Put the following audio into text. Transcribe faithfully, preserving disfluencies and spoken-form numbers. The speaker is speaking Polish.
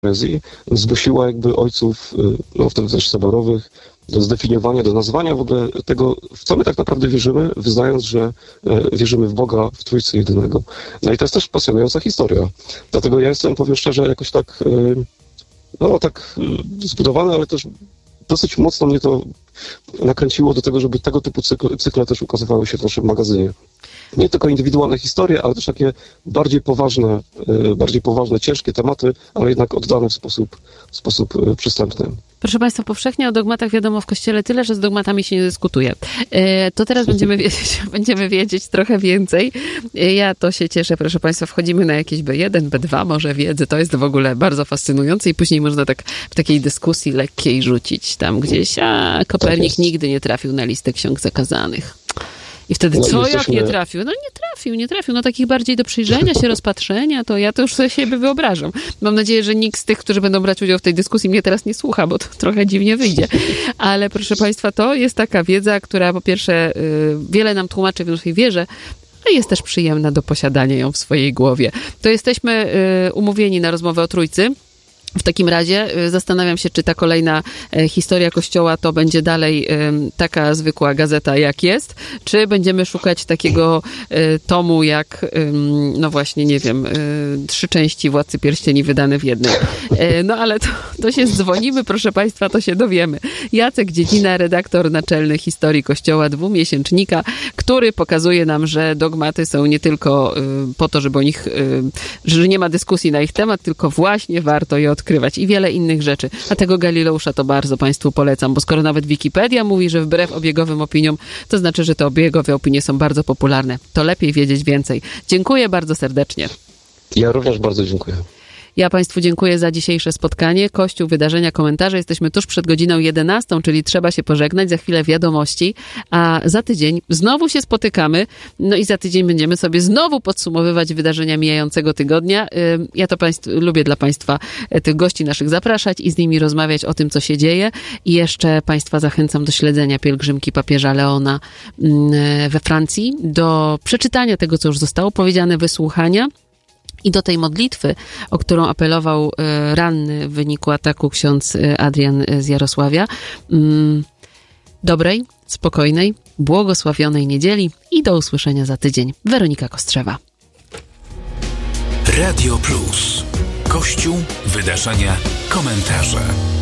herezji, zmusiła jakby ojców, no wtedy też soborowych, do zdefiniowania, do nazwania w ogóle tego, w co my tak naprawdę wierzymy, wyznając, że wierzymy w Boga, w Trójcy Jedynego. No i to jest też pasjonująca historia. Dlatego ja jestem, powiem szczerze, jakoś tak, no tak zbudowany, ale też dosyć mocno mnie to nakręciło do tego, żeby tego typu cykle, cykle też ukazywały się w naszym magazynie. Nie tylko indywidualne historie, ale też takie bardziej poważne, bardziej poważne, ciężkie tematy, ale jednak oddane w sposób, w sposób przystępny. Proszę Państwa, powszechnie o dogmatach wiadomo w Kościele tyle, że z dogmatami się nie dyskutuje. To teraz będziemy wiedzieć, będziemy wiedzieć trochę więcej. Ja to się cieszę, proszę Państwa, wchodzimy na jakieś B jeden, B dwa może wiedzy. To jest w ogóle bardzo fascynujące i później można tak w takiej dyskusji lekkiej rzucić tam gdzieś, a Kopernik nigdy nie trafił na listę ksiąg zakazanych. I wtedy no, co, jesteśmy... jak nie trafił? No nie trafił, nie trafił. No takich bardziej do przyjrzenia się, rozpatrzenia, to ja to już sobie siebie wyobrażam. Mam nadzieję, że nikt z tych, którzy będą brać udział w tej dyskusji, mnie teraz nie słucha, bo to trochę dziwnie wyjdzie. Ale proszę Państwa, to jest taka wiedza, która po pierwsze yy, wiele nam tłumaczy w naszej wierze, a jest też przyjemna do posiadania ją w swojej głowie. To jesteśmy yy, umówieni na rozmowę o Trójcy. W takim razie zastanawiam się, czy ta kolejna historia Kościoła to będzie dalej taka zwykła gazeta jak jest, czy będziemy szukać takiego tomu jak, no właśnie, nie wiem, trzy części Władcy Pierścieni wydane w jednej. No ale to, to się dzwonimy, proszę Państwa, to się dowiemy. Jacek Dziedzina, redaktor naczelny Historii Kościoła, dwumiesięcznika, który pokazuje nam, że dogmaty są nie tylko po to, żeby o nich, że nie ma dyskusji na ich temat, tylko właśnie warto je odkrywać. odkrywać i wiele innych rzeczy. A tego Galileusza to bardzo Państwu polecam, bo skoro nawet Wikipedia mówi, że wbrew obiegowym opiniom, to znaczy, że te obiegowe opinie są bardzo popularne. To lepiej wiedzieć więcej. Dziękuję bardzo serdecznie. Ja również bardzo dziękuję. Ja Państwu dziękuję za dzisiejsze spotkanie. Kościół, wydarzenia, komentarze. Jesteśmy tuż przed godziną jedenastą, czyli trzeba się pożegnać. Za chwilę wiadomości, a za tydzień znowu się spotykamy. No i za tydzień będziemy sobie znowu podsumowywać wydarzenia mijającego tygodnia. Ja to państw, lubię dla Państwa tych gości naszych zapraszać i z nimi rozmawiać o tym, co się dzieje. I jeszcze Państwa zachęcam do śledzenia pielgrzymki papieża Leona we Francji, do przeczytania tego, co już zostało powiedziane, wysłuchania. I do tej modlitwy, o którą apelował ranny w wyniku ataku ksiądz Adrian z Jarosławia. Dobrej, spokojnej, błogosławionej niedzieli i do usłyszenia za tydzień. Weronika Kostrzewa. Radio Plus. Kościół, wydarzenia, komentarze.